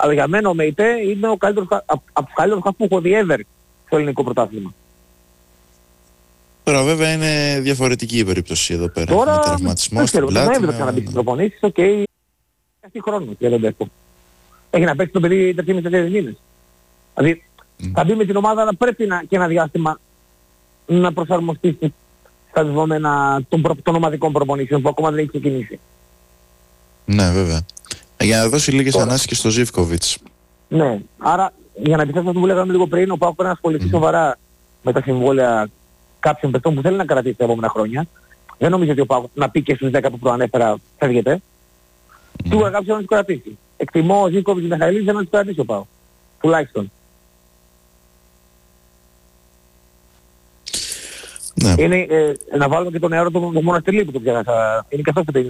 Αλλά για μένα ο Μεϊτέ είναι ο καλύτερος, από τους καλύτερους χαφ που έχω δει ever στο ελληνικό πρωτάθλημα. Τώρα βέβαια είναι διαφορετική η περίπτωση εδώ πέρα. Τώρα, με τραυματισμό δεν στην ξέρω, πλάτη. δεν έβρεπε να μπει στις προπονήσεις, οκ. Έχει χρόνο και δεν έχω. Έχει να παίξει το παιδί 3,5-4 μήνες. Δηλαδή θα μπει με την ομάδα, αλλά πρέπει και ένα διάστημα να προσαρμοστεί στα δεδομένα των ομαδικών προπονήσεων που ακόμα δεν έχει ξεκινήσει. Ναι, βέβαια. Για να δώσει λίγες ανάσεις και στο Ζίβκοβιτς. Ναι, άρα για να επιστρέψω αυτό που λέγαμε λίγο πριν, ο ΠΑΟΚ πρέπει να ασχοληθεί σοβαρά με τα συμβόλαια κάποιων παιχτών που θέλει να κρατήσει τα επόμενα χρόνια. Δεν νομίζω ότι ο ΠΑΟΚ να πει και στους 10 που προανέφερα φεύγεται. Σίγουρα κάποιος θα τους κρατήσει. Εκτιμώ ο Ζίβκοβιτς και ο Μιχαηλίδης να τους κρατήσει ο ΠΑΟΚ. Τουλάχιστον. Ναι. Είναι να βάλουμε και τον νεαρό του Μοναστηλί που το πιάσα. Είναι και αυτός